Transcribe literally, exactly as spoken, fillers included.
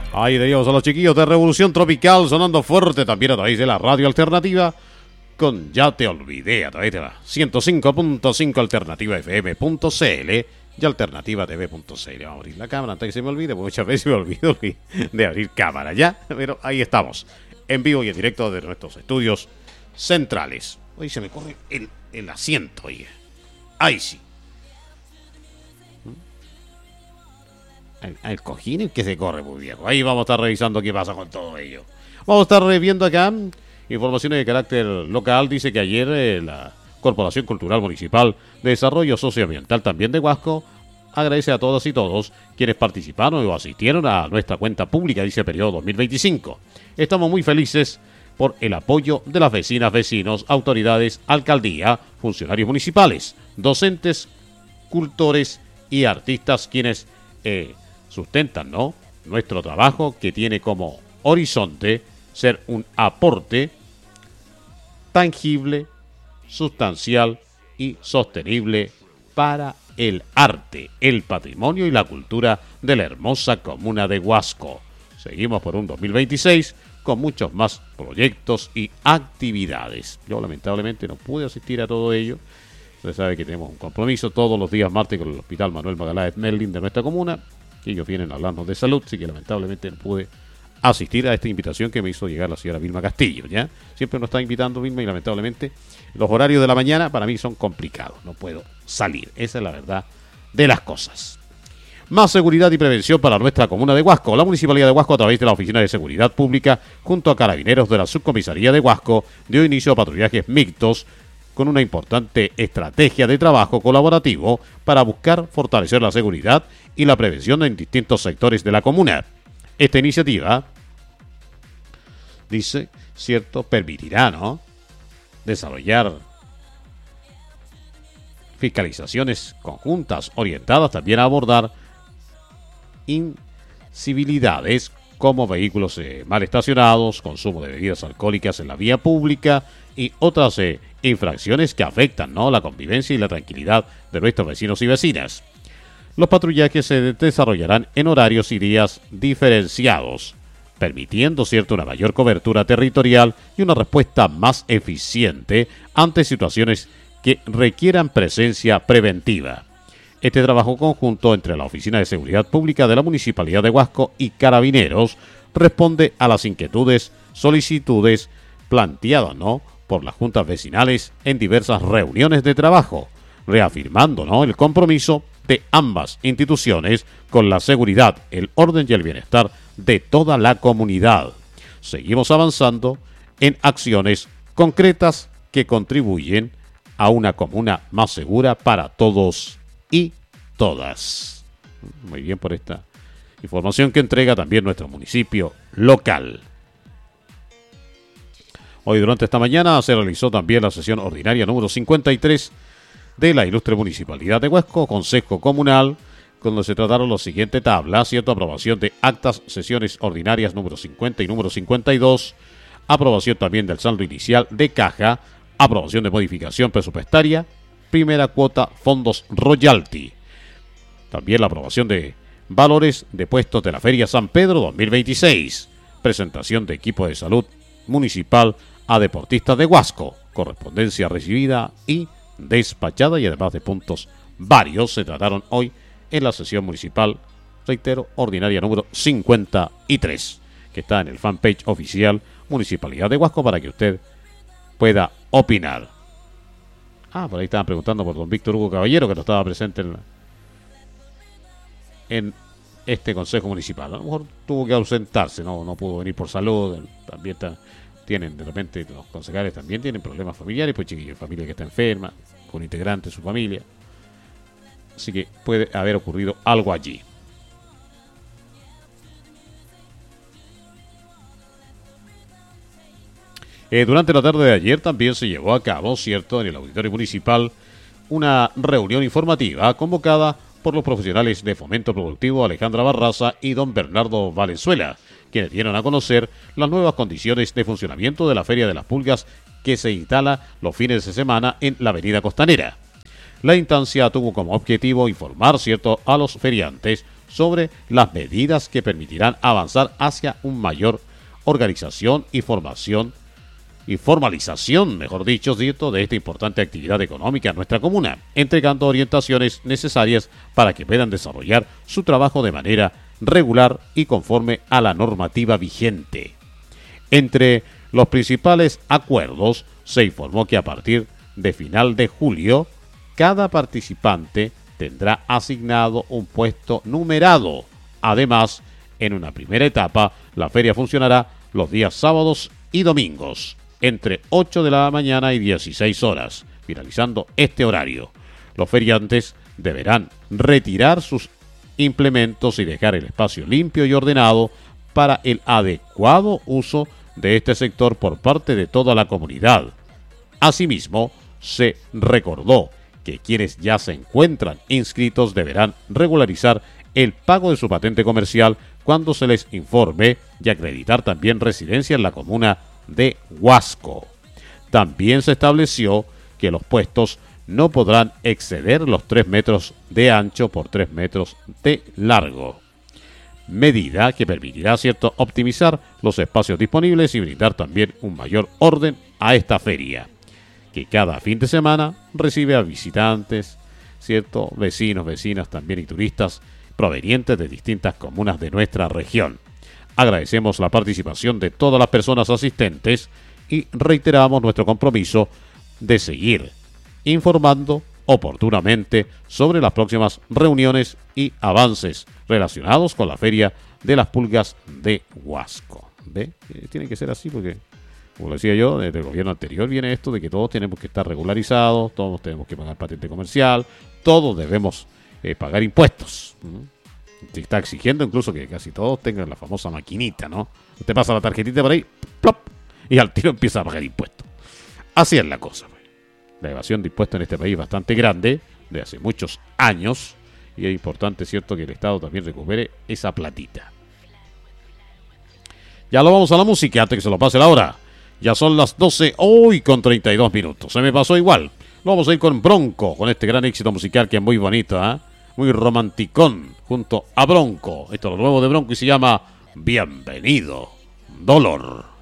Ahí teníamos a los chiquillos de Revolución Tropical sonando fuerte también a través de la radio alternativa con Ya Te Olvidé a través de la ciento cinco punto cinco alternativa f m punto c l y alternativa t v punto c l. Vamos a abrir la cámara antes que se me olvide, porque muchas veces me olvido de abrir cámara ya, pero ahí estamos, en vivo y en directo de nuestros estudios centrales. Hoy se me corre el, el asiento, oye. Ahí sí. El, el cojín es que se corre muy viejo. Ahí vamos a estar revisando qué pasa con todo ello. Vamos a estar viendo acá informaciones de carácter local. Dice que ayer eh, la Corporación Cultural Municipal de Desarrollo Socioambiental también de Huasco agradece a todas y todos quienes participaron o asistieron a nuestra cuenta pública, dice periodo dos mil veinticinco. Estamos muy felices por el apoyo de las vecinas, vecinos, autoridades, alcaldía, funcionarios municipales, docentes, cultores y artistas quienes eh, sustentan, ¿no?, nuestro trabajo, que tiene como horizonte ser un aporte tangible, sustancial y sostenible para el arte, el patrimonio y la cultura de la hermosa comuna de Huasco. Seguimos por un dos mil veintiséis con muchos más proyectos y actividades. Yo lamentablemente no pude asistir a todo ello. Usted sabe que tenemos un compromiso todos los días martes con el Hospital Manuel Magaláes Merlin de nuestra comuna, que ellos vienen a hablarnos de salud, así que lamentablemente no pude asistir a esta invitación que me hizo llegar la señora Vilma Castillo, ¿ya? Siempre nos está invitando Vilma y lamentablemente los horarios de la mañana para mí son complicados, no puedo salir, esa es la verdad de las cosas. Más seguridad y prevención para nuestra comuna de Huasco. La Municipalidad de Huasco, a través de la Oficina de Seguridad Pública, junto a Carabineros de la Subcomisaría de Huasco, dio inicio a patrullajes mixtos con una importante estrategia de trabajo colaborativo para buscar fortalecer la seguridad y la prevención en distintos sectores de la comuna. Esta iniciativa, dice, cierto, permitirá, ¿no?, desarrollar fiscalizaciones conjuntas orientadas también a abordar incivilidades como vehículos eh, mal estacionados, consumo de bebidas alcohólicas en la vía pública y otras eh, infracciones que afectan, ¿no?, la convivencia y la tranquilidad de nuestros vecinos y vecinas. Los patrullajes se desarrollarán en horarios y días diferenciados, permitiendo, cierto, una mayor cobertura territorial y una respuesta más eficiente ante situaciones que requieran presencia preventiva. Este trabajo conjunto entre la Oficina de Seguridad Pública de la Municipalidad de Huasco y Carabineros responde a las inquietudes, solicitudes planteadas, ¿no?, por las juntas vecinales en diversas reuniones de trabajo, reafirmando, ¿no?, el compromiso de ambas instituciones con la seguridad, el orden y el bienestar de toda la comunidad. Seguimos avanzando en acciones concretas que contribuyen a una comuna más segura para todos y todas. Muy bien por esta información que entrega también nuestro municipio local. Hoy durante esta mañana se realizó también la sesión ordinaria número cincuenta y tres de la ilustre Municipalidad de Huasco, Consejo Comunal, cuando se trataron los siguientes tablas, cierto, aprobación de actas, sesiones ordinarias número cincuenta y número cincuenta y dos, aprobación también del saldo inicial de caja, aprobación de modificación presupuestaria, primera cuota, fondos royalty. También la aprobación de valores de puestos de la Feria San Pedro dos mil veintiséis, presentación de equipo de salud municipal a deportistas de Huasco, correspondencia recibida y despachada y además de puntos varios se trataron hoy en la sesión municipal, reitero, ordinaria número cincuenta y tres, que está en el fanpage oficial Municipalidad de Huasco para que usted pueda opinar. Ah, por ahí estaban preguntando por don Víctor Hugo Caballero, que no estaba presente en, la, en este Consejo Municipal. A lo mejor tuvo que ausentarse, no, no pudo venir por salud. También está, tienen, de repente, los concejales también tienen problemas familiares, pues chiquillos, familia que está enferma, con integrantes de su familia. Así que puede haber ocurrido algo allí. Eh, durante la tarde de ayer también se llevó a cabo, cierto, en el Auditorio Municipal, una reunión informativa convocada por los profesionales de Fomento Productivo Alejandra Barraza y don Bernardo Valenzuela, quienes dieron a conocer las nuevas condiciones de funcionamiento de la Feria de las Pulgas que se instala los fines de semana en la Avenida Costanera. La instancia tuvo como objetivo informar, cierto, a los feriantes sobre las medidas que permitirán avanzar hacia una mayor organización y formación y formalización, mejor dicho, ¿cierto?, de esta importante actividad económica en nuestra comuna, entregando orientaciones necesarias para que puedan desarrollar su trabajo de manera regular y conforme a la normativa vigente. Entre los principales acuerdos se informó que a partir de final de julio, cada participante tendrá asignado un puesto numerado. Además, en una primera etapa, la feria funcionará los días sábados y domingos, entre ocho de la mañana y dieciséis horas, finalizando este horario. Los feriantes deberán retirar sus implementos y dejar el espacio limpio y ordenado para el adecuado uso de este sector por parte de toda la comunidad. Asimismo, se recordó que quienes ya se encuentran inscritos deberán regularizar el pago de su patente comercial cuando se les informe y acreditar también residencia en la comuna de Huasco. También se estableció que los puestos no podrán exceder los tres metros de ancho por tres metros de largo, medida que permitirá, cierto, optimizar los espacios disponibles y brindar también un mayor orden a esta feria, que cada fin de semana recibe a visitantes, cierto, vecinos, vecinas también y turistas provenientes de distintas comunas de nuestra región. Agradecemos la participación de todas las personas asistentes y reiteramos nuestro compromiso de seguir informando oportunamente sobre las próximas reuniones y avances relacionados con la Feria de las Pulgas de Huasco. ¿Ve? Eh, tiene que ser así porque, como decía yo, desde el gobierno anterior viene esto de que todos tenemos que estar regularizados, todos tenemos que pagar patente comercial, todos debemos eh, pagar impuestos. ¿Mm? Se está exigiendo incluso que casi todos tengan la famosa maquinita, ¿no? Usted pasa la tarjetita por ahí, plop, y al tiro empieza a pagar impuestos. Así es la cosa. Pues. La evasión de impuestos en este país es bastante grande, de hace muchos años, y es importante, cierto, que el Estado también recupere esa platita. Ya lo vamos a la música antes que se lo pase la hora. Ya son las doce hoy con treinta y dos minutos. Se me pasó igual. Lo vamos a ir con Bronco, con este gran éxito musical que es muy bonito, ¿eh? Muy romanticón, junto a Bronco. Esto es lo nuevo de Bronco y se llama Bienvenido, Dolor.